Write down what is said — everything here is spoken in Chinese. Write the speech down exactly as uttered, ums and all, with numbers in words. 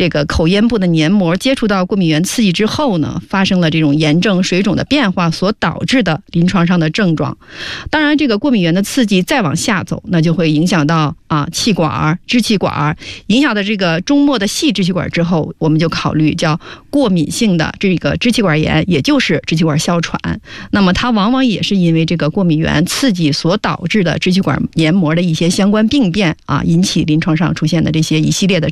这个口咽部的黏膜接触到过敏原刺激之后呢，发生了这种炎症、水肿的变化所导致的临床上的症状。当然，这个过敏原的刺激再往下走，那就会影响到啊气管、支气管，影响到这个中末的细支气管之后，我们就考虑叫过敏性的这个支气管炎，也就是支气管哮喘。那么它往往也是因为这个过敏原刺激所导致的支气管黏膜的一些相关病变啊，引起临床上出现的这些一系列的